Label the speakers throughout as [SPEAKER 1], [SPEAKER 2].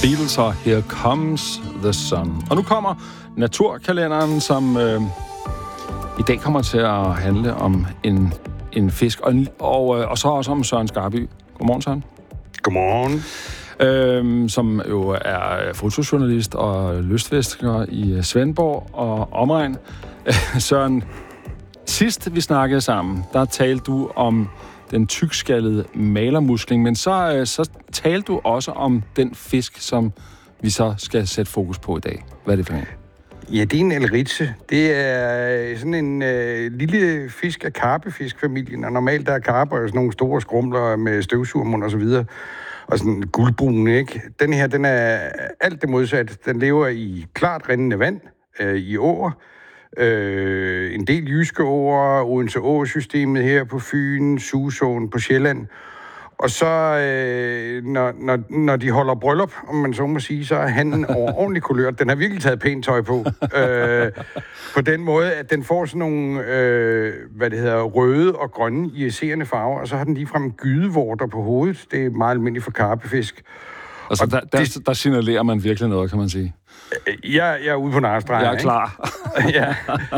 [SPEAKER 1] Beatles og Here Comes the Sun. Og nu kommer naturkalenderen, som i dag kommer til at handle om en fisk, og så også om Søren Skarby. Godmorgen, Søren.
[SPEAKER 2] Godmorgen.
[SPEAKER 1] Som jo er fotojournalist og lystfisker i Svendborg og omegn. Søren, sidst vi snakkede sammen, der talte du om den tykskallede malermusling, men så talte du også om den fisk, som vi så skal sætte fokus på i dag. Hvad er det for en?
[SPEAKER 2] Ja, det er en elritse. Det er sådan en lille fisk af karpefiskfamilien, og normalt der er karper jo sådan nogle store skrumler med støvsugermund og så videre, og sådan gulbrun, ikke? Den her, den er alt det modsatte. Den lever i klart rindende vand, i åer, en del jyske åer, Odense Å-systemet her på Fyn, Susåen på Sjælland. Og så, når de holder bryllup, om man så må sige, så er hannen ordentlig kulørt. Den har virkelig taget pænt tøj på. På den måde, at den får sådan nogle, røde og grønne irriterende farver, og så har den ligefrem gydevorter på hovedet. Det er meget almindeligt for karpefisk.
[SPEAKER 1] Altså, der signalerer man virkelig noget, kan man sige.
[SPEAKER 2] Jeg er ude på narstregen.
[SPEAKER 1] Jeg er klar.
[SPEAKER 2] Ja.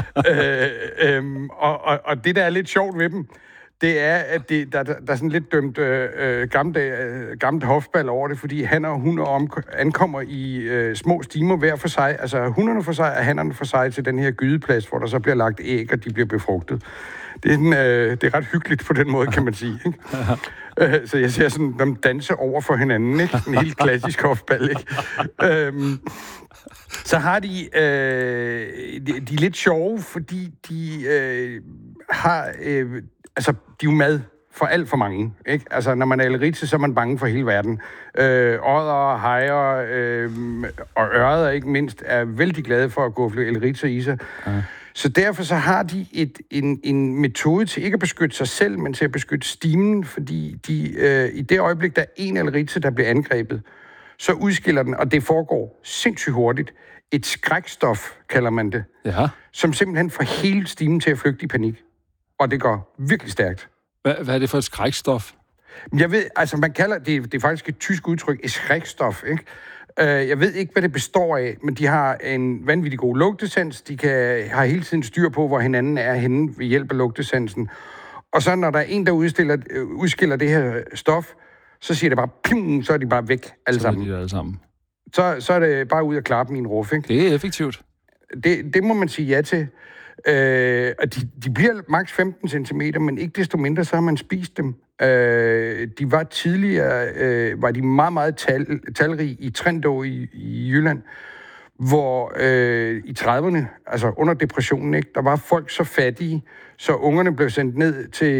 [SPEAKER 2] Og det, der er lidt sjovt ved dem, det er, at der er sådan lidt dømt gammelt hofball over det, fordi hanner og hunder ankommer i små stimer hver for sig. Altså hunderne for sig og hannerne for sig til den her gydeplads, hvor der så bliver lagt æg, og de bliver befrugtet. Det er ret hyggeligt på den måde, kan man sige. Ikke? Så jeg ser sådan dem danse over for hinanden, ikke? En helt klassisk hofball, ikke? Så har de er lidt sjove, fordi de har... de er jo mad for alt for mange, ikke? Altså, når man er elritse, så er man bange for hele verden. Odder, hajer og ørreder, ikke mindst, er vældig glade for at gå for elritse i sig. Ja. Så derfor så har de en metode til ikke at beskytte sig selv, men til at beskytte stimen, fordi i det øjeblik, der er en elritse, der bliver angrebet, så udskiller den, og det foregår sindssygt hurtigt, et skrækstof, kalder man det,
[SPEAKER 1] ja.
[SPEAKER 2] Som simpelthen får hele stimen til at flygte i panik. Og det går virkelig stærkt.
[SPEAKER 1] Hvad er det for et skrækstof?
[SPEAKER 2] Jeg ved, altså man kalder det er faktisk et tysk udtryk, et skrækstof, ikke? Jeg ved ikke, hvad det består af, men de har en vanvittig god lugtesans. De har hele tiden styr på, hvor hinanden er henne ved hjælp af lugtesansen. Og så når der er en, der udskiller det her stof, så siger det bare, pim, så er de bare væk alle sammen. Så er det bare ud at klappe min ruf, ikke?
[SPEAKER 1] Det er effektivt.
[SPEAKER 2] Det må man sige ja til. Og de bliver maks 15 cm, men ikke desto mindre, så har man spist dem. De var tidligere, var de meget, meget talrige i Trendå i Jylland, hvor i 30'erne, altså under depressionen, ikke, der var folk så fattige, så ungerne blev sendt ned til